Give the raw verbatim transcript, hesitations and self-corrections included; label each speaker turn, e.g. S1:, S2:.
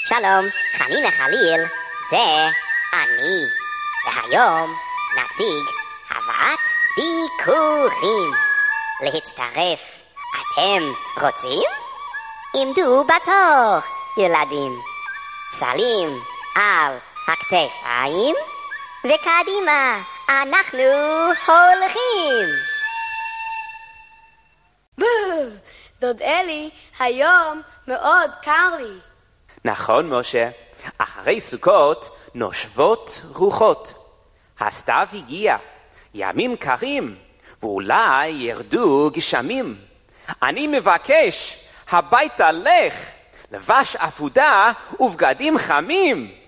S1: שלום, חנינה חליל, זה אני. והיום נציג הבאת ביקורים. להצטרף, אתם רוצים? עמדו בתור, ילדים. סלים על הכתפיים, וקדימה, אנחנו הולכים.
S2: דוד אלי, היום מאוד קר לי.
S3: נכון, משה. אחרי סוכות נושבות רוחות. הסתיו הגיע, ימים קרים, ואולי ירדו גשמים. אני מבקש, הביתה לך, לבש עבודה ובגדים חמים.